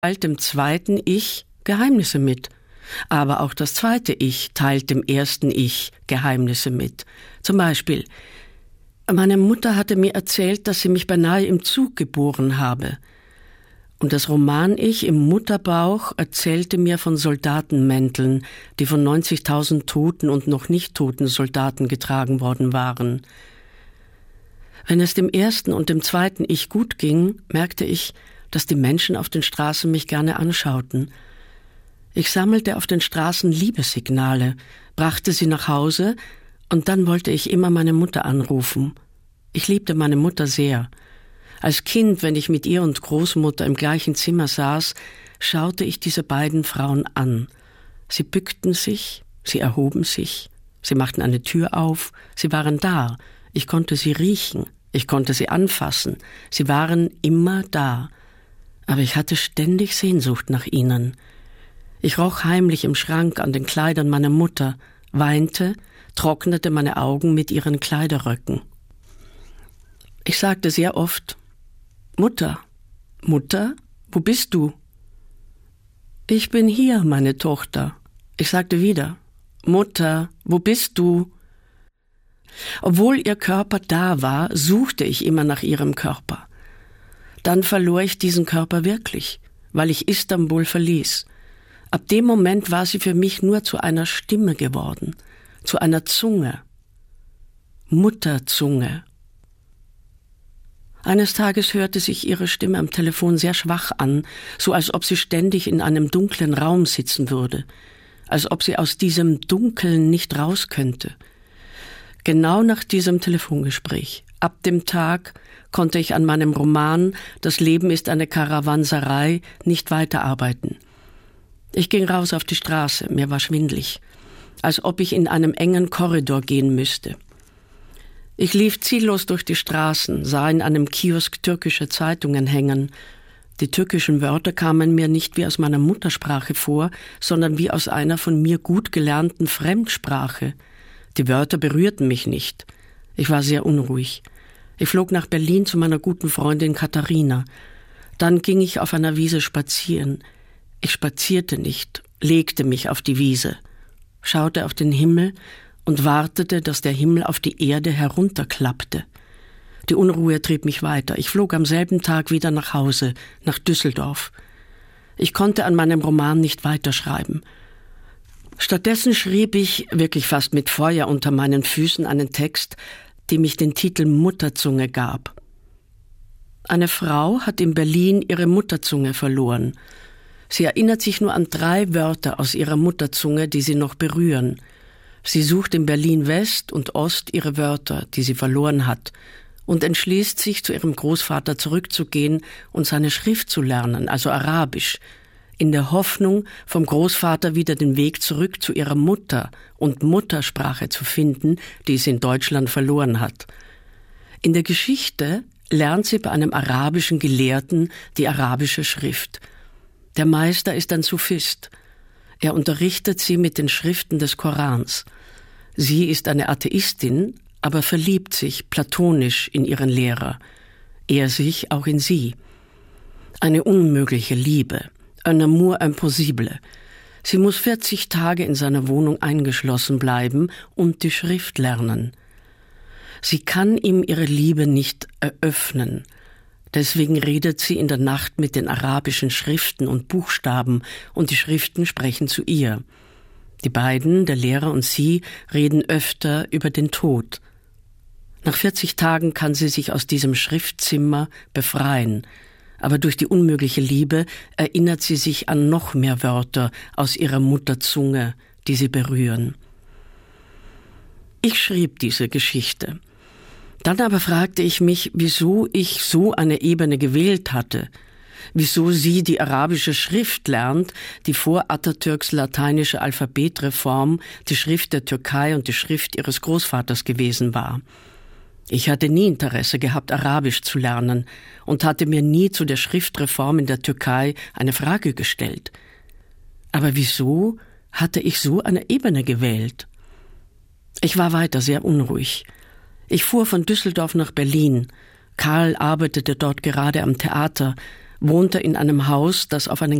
teilt dem zweiten Ich Geheimnisse mit. Aber auch das zweite Ich teilt dem ersten Ich Geheimnisse mit. Zum Beispiel: Meine Mutter hatte mir erzählt, dass sie mich beinahe im Zug geboren habe. Und das Roman-Ich im Mutterbauch erzählte mir von Soldatenmänteln, die von 90.000 toten und noch nicht toten Soldaten getragen worden waren. Wenn es dem ersten und dem zweiten Ich gut ging, merkte ich, dass die Menschen auf den Straßen mich gerne anschauten. Ich sammelte auf den Straßen Liebessignale, brachte sie nach Hause und dann wollte ich immer meine Mutter anrufen. Ich liebte meine Mutter sehr. Als Kind, wenn ich mit ihr und Großmutter im gleichen Zimmer saß, schaute ich diese beiden Frauen an. Sie bückten sich, sie erhoben sich, sie machten eine Tür auf, sie waren da. Ich konnte sie riechen, ich konnte sie anfassen, sie waren immer da. Aber ich hatte ständig Sehnsucht nach ihnen. Ich roch heimlich im Schrank an den Kleidern meiner Mutter, weinte, trocknete meine Augen mit ihren Kleiderröcken. Ich sagte sehr oft: Mutter, Mutter, wo bist du? Ich bin hier, meine Tochter. Ich sagte wieder: Mutter, wo bist du? Obwohl ihr Körper da war, suchte ich immer nach ihrem Körper. Dann verlor ich diesen Körper wirklich, weil ich Istanbul verließ. Ab dem Moment war sie für mich nur zu einer Stimme geworden, zu einer Zunge. Mutterzunge. Eines Tages hörte sich ihre Stimme am Telefon sehr schwach an, so als ob sie ständig in einem dunklen Raum sitzen würde, als ob sie aus diesem Dunkeln nicht raus könnte. Genau nach diesem Telefongespräch, ab dem Tag, konnte ich an meinem Roman »Das Leben ist eine Karawanserei« nicht weiterarbeiten. Ich ging raus auf die Straße, mir war schwindlig, als ob ich in einem engen Korridor gehen müsste. Ich lief ziellos durch die Straßen, sah in einem Kiosk türkische Zeitungen hängen. Die türkischen Wörter kamen mir nicht wie aus meiner Muttersprache vor, sondern wie aus einer von mir gut gelernten Fremdsprache. Die Wörter berührten mich nicht. Ich war sehr unruhig. Ich flog nach Berlin zu meiner guten Freundin Katharina. Dann ging ich auf einer Wiese spazieren. Ich spazierte nicht, legte mich auf die Wiese, schaute auf den Himmel und wartete, dass der Himmel auf die Erde herunterklappte. Die Unruhe trieb mich weiter. Ich flog am selben Tag wieder nach Hause, nach Düsseldorf. Ich konnte an meinem Roman nicht weiterschreiben. Stattdessen schrieb ich, wirklich fast mit Feuer unter meinen Füßen, einen Text, dem ich den Titel Mutterzunge gab. Eine Frau hat in Berlin ihre Mutterzunge verloren. Sie erinnert sich nur an 3 Wörter aus ihrer Mutterzunge, die sie noch berühren. Sie sucht in Berlin West und Ost ihre Wörter, die sie verloren hat, und entschließt sich, zu ihrem Großvater zurückzugehen und seine Schrift zu lernen, also Arabisch, in der Hoffnung, vom Großvater wieder den Weg zurück zu ihrer Mutter und Muttersprache zu finden, die sie in Deutschland verloren hat. In der Geschichte lernt sie bei einem arabischen Gelehrten die arabische Schrift. Der Meister ist ein Sufist. Er unterrichtet sie mit den Schriften des Korans. Sie ist eine Atheistin, aber verliebt sich platonisch in ihren Lehrer. Er sich auch in sie. Eine unmögliche Liebe, un amour impossible. Sie muss 40 Tage in seiner Wohnung eingeschlossen bleiben und die Schrift lernen. Sie kann ihm ihre Liebe nicht eröffnen. Deswegen redet sie in der Nacht mit den arabischen Schriften und Buchstaben, und die Schriften sprechen zu ihr. Die beiden, der Lehrer und sie, reden öfter über den Tod. Nach 40 Tagen kann sie sich aus diesem Schriftzimmer befreien, aber durch die unmögliche Liebe erinnert sie sich an noch mehr Wörter aus ihrer Mutterzunge, die sie berühren. Ich schrieb diese Geschichte. Dann aber fragte ich mich, wieso ich so eine Ebene gewählt hatte, wieso sie die arabische Schrift lernt, die vor Atatürks lateinische Alphabetreform die Schrift der Türkei und die Schrift ihres Großvaters gewesen war. Ich hatte nie Interesse gehabt, Arabisch zu lernen und hatte mir nie zu der Schriftreform in der Türkei eine Frage gestellt. Aber wieso hatte ich so eine Ebene gewählt? Ich war weiter sehr unruhig. Ich fuhr von Düsseldorf nach Berlin. Karl arbeitete dort gerade am Theater wohnte in einem Haus, das auf einen